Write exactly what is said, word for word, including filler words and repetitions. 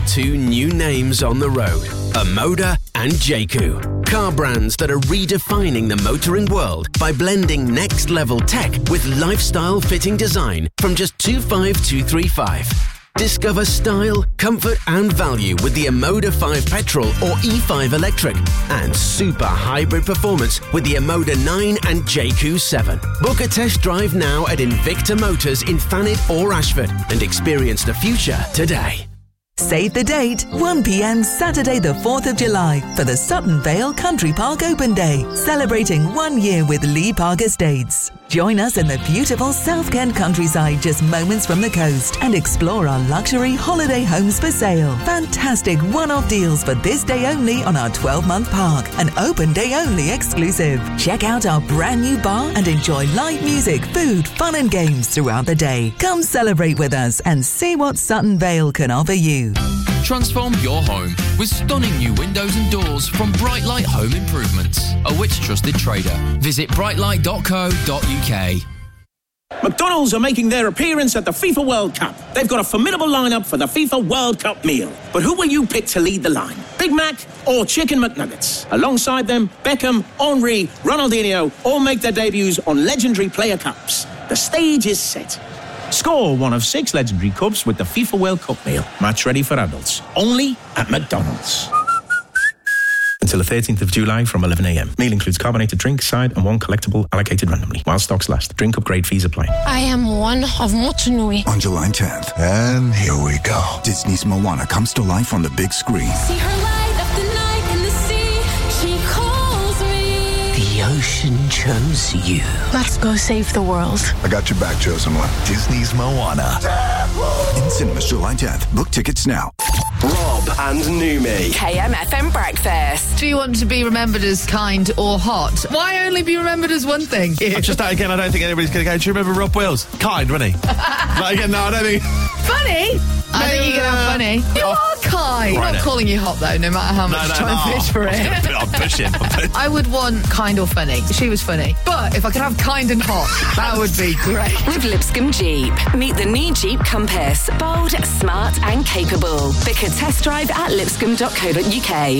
two new names on the road, Omoda and Jayco. Car brands that are redefining the motoring world by blending next-level tech with lifestyle fitting design from just two five two three five. Discover style, comfort and value with the Omoda five Petrol or E five Electric and super hybrid performance with the Omoda nine and Jayco seven. Book a test drive now at Invicta Motors in Thanet or Ashford and experience the future today. Save the date, one p.m. Saturday the fourth of July for the Sutton Vale Country Park Open Day, celebrating one year with Lee Park Estates. Join us in the beautiful South Kent countryside just moments from the coast and explore our luxury holiday homes for sale. Fantastic one-off deals for this day only on our twelve-month park, an open day only exclusive. Check out our brand new bar and enjoy live music, food, fun and games throughout the day. Come celebrate with us and see what Sutton Vale can offer you. Transform your home with stunning new windows and doors from Brightlight Home Improvements, a Which trusted trader. Visit brightlight dot co dot uk. McDonald's are making their appearance at the FIFA World Cup. They've got a formidable lineup for the FIFA World Cup meal. But who will you pick to lead the line? Big Mac or Chicken McNuggets? Alongside them, Beckham, Henry, Ronaldinho all make their debuts on legendary player cups. The stage is set. Score one of six legendary cups with the FIFA World Cup meal. Match ready for adults. Only at McDonald's. Until the thirteenth of July from eleven a.m. Meal includes carbonated drink, side and one collectible allocated randomly. While stocks last. Drink upgrade fees apply. I am one of Motunui. On July tenth. And here we go. Disney's Moana comes to life on the big screen. See her light up the night in the sea. She calls me. The ocean chose you. Let's go save the world. I got your back, chosen one. Disney's Moana. In cinemas July tenth. Book tickets now. Rob and Numi. K M F M Breakfast. Do you want to be remembered as kind or hot? Why only be remembered as one thing? Just that again, I don't think anybody's going to go, do you remember Rob Wills? Kind, wasn't he? But again, no, I don't think... Funny? I think you're going to have funny. You are kind. Right I'm not now. calling you hot, though, no matter how much no, no, try and no. fish for it. I'm pushing. I'm pushing. I would want kind or funny. She was funny. But if I could have kind and hot, that would be great. With Lipscomb Jeep. Meet the new Jeep Compass. Bold, smart and capable. Book a test drive at lipscomb dot co dot uk.